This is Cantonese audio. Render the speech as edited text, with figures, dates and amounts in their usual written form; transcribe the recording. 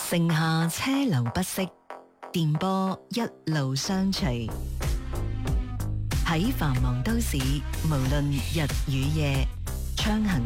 城下車流不息，電波一路相隨。喺繁忙都市，無論日與夜，暢行